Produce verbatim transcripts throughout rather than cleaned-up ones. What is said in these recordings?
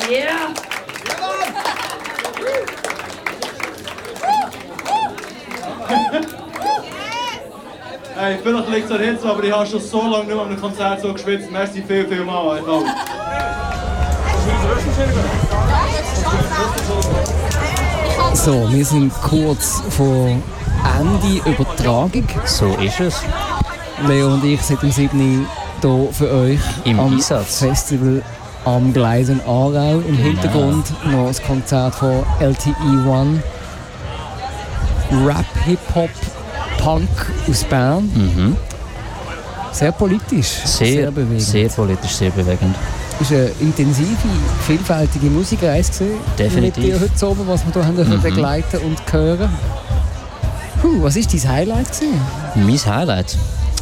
Yeah! Hey, vielleicht liegt es an Hitze, aber ich habe schon so lange nicht mehr an einem Konzert so geschwitzt. Merci viel, viel mal. So, wir sind kurz vor Ende Übertragung. So ist es. Leo und ich sind am siebten hier für euch im am Einsatz. Festival am Gleis in Aarau. Im Hintergrund noch das Konzert von L T E eins. Rap, Hip-Hop, Punk aus Bern. Mhm. Sehr politisch, sehr, sehr bewegend. Sehr politisch, sehr bewegend. Es war eine intensive, vielfältige Musikreise gewesen, definitiv. Mit dir heute Abend, was wir hier mhm. begleiten und hören. Puh, was war dein Highlight gewesen? Mein Highlight?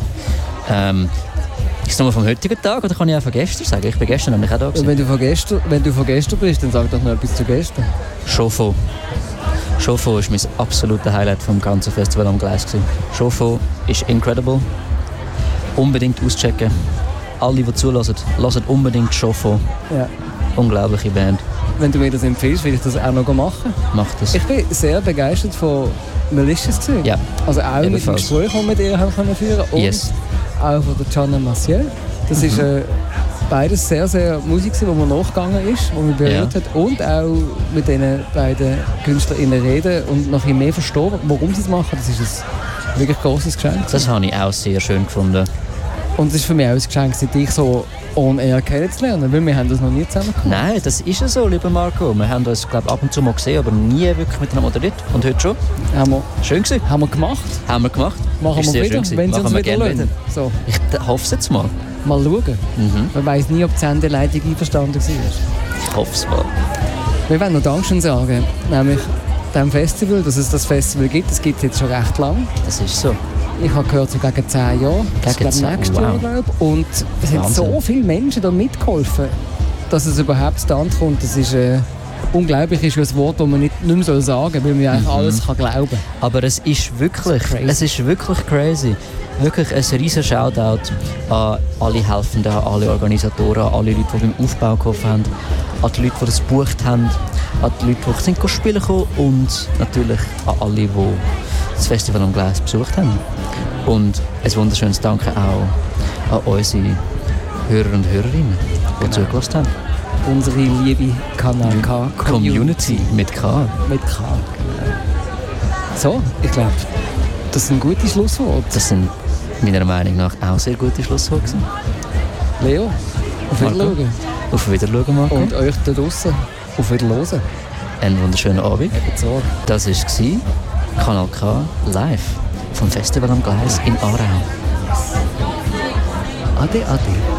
Ähm, ist es nochmal vom heutigen Tag oder kann ich auch von gestern sagen? Ich bin gestern nämlich auch da gewesen. Wenn du von gestern, wenn du von gestern bist, dann sag doch noch etwas zu gestern. Chauffeur. Chauffeur ist mein absolutes Highlight vom ganzen Festival am Gleis gewesen. Chauffeur ist incredible. Unbedingt auschecken. Alle, die zulassen, lassen unbedingt Chauffeur. Ja. Unglaubliche Band. Wenn du mir das empfiehlst, will ich das auch noch machen. Mach das. Ich bin sehr begeistert von Malicious gewesen. Ja. Also auch Ebenfalls. mit dem Gespräch, das wir mit ihr haben können führen und yes. auch von der Gianna Maciel. Das mhm. ist äh, beides sehr, sehr Musik, die mir nachgegangen ist, die mich berührt ja. hat. Und auch mit diesen beiden KünstlerInnen reden und noch ein mehr verstehen, warum sie es machen. Das ist ein wirklich grosses Geschenk. Das habe ich auch sehr schön gefunden. Und es ist für mich auch ein Geschenk, dich so on-air kennenzulernen, weil wir haben das noch nie zusammen gemacht. Nein, das ist ja so, lieber Marco. Wir haben uns, glaube ab und zu mal gesehen, aber nie wirklich miteinander moderiert. Und heute schon. Haben wir, schön gewesen. Haben wir gemacht. Haben wir gemacht. Machen ist wir wieder, wenn sie uns wir wieder lassen. So. Ich hoffe es jetzt mal. Mal schauen. Mhm. Man weiss nie, ob die Sendeleitung einverstanden war. Ich hoffe es mal. Wir wollen noch Dankeschön sagen, nämlich dem Festival, dass es das Festival gibt. Es gibt es jetzt schon recht lang. Das ist so. Ich habe gehört, so gegen zehn Jahre. Das gegen ist nächstes wow. Jahr, glaube ich. Und es haben so viele Menschen da mitgeholfen, dass es überhaupt zustande kommt. Das ist äh, unglaublich, ist ein Wort, das man nicht, nicht mehr sagen soll, weil man eigentlich mhm. alles kann glauben kann. Aber es ist wirklich, es ist wirklich crazy. Wirklich ein riesen Shoutout an alle Helfenden, an alle Organisatoren, an alle Leute, die beim Aufbau geholfen haben, an die Leute, die das gebucht haben, an die Leute, die sind spielen konnten und natürlich an alle, die das Festival am Gleis besucht haben. Und ein wunderschönes Danke auch an unsere Hörer und Hörerinnen, die genau. zugelassen haben. Unsere liebe Kanal K Community mit K. Mit K. So, ich glaube, das sind gute Schlussworte. Das sind meiner Meinung nach auch sehr gute Schlussworte. Leo, auf Wiedersehen. Auf Wiedersehen, Marco. Und euch da draussen auf Wiedersehen. Einen wunderschönen Abend. So. Das war Kanal K live vom Festival am Gleis in Aarau. Ade, ade.